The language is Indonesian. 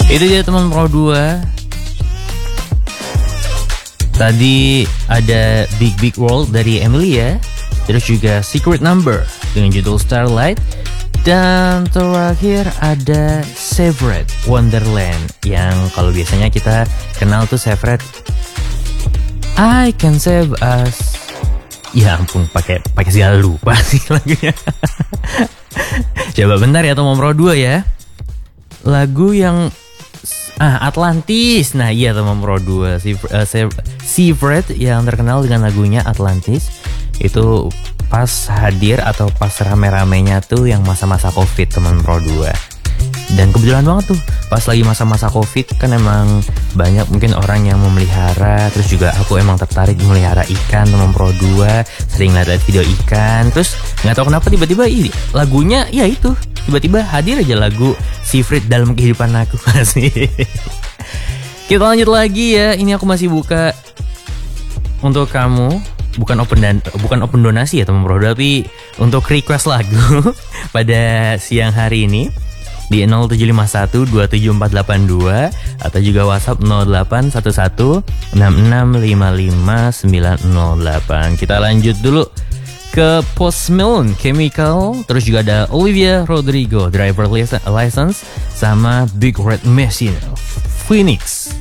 Itu dia teman Pro 2. Tadi ada Big Big World dari Emilia, terus juga Secret Number dengan judul Starlight, dan terakhir ada Severed Wonderland yang kalau biasanya kita kenal tuh Severed I Can Save Us. Ya ampun, pakai segala lupa sih lagunya. Coba bentar ya teman Pro 2 ya. Lagu yang Atlantis. Nah iya teman Pro 2, Severed yang terkenal dengan lagunya Atlantis itu pas hadir atau pas rame-ramenya tuh yang masa-masa Covid teman Pro 2. Dan kebetulan banget tuh pas lagi masa-masa Covid kan emang banyak mungkin orang yang memelihara, terus juga aku emang tertarik memelihara ikan teman Pro 2, sering lihat video ikan, terus nggak tahu kenapa tiba-tiba ini lagunya ya itu tiba-tiba hadir aja lagu Severed dalam kehidupan aku. Masih. Kita lanjut lagi ya. Ini aku masih buka untuk kamu, bukan open donasi ya teman Pro, tapi untuk request lagu pada siang hari ini di 0751-27482 atau juga WhatsApp 0811-6655-908. Kita lanjut dulu ke Post Malone, Chemical, terus juga ada Olivia Rodrigo, Driver License, sama Big Red Machine, Phoenix.